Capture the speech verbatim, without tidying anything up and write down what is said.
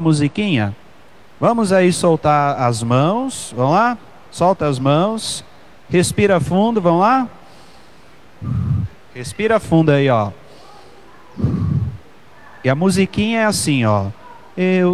musiquinha? Vamos aí soltar as mãos. Vamos lá? Solta as mãos. Respira fundo, vamos lá? Respira fundo aí, ó. E a musiquinha é assim, ó. Eu